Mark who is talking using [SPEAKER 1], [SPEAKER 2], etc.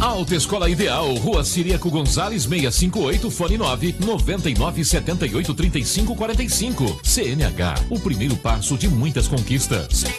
[SPEAKER 1] Autoescola Ideal, Rua Ciríaco Gonzales 658, fone 999783545. CNH, o primeiro passo de muitas conquistas.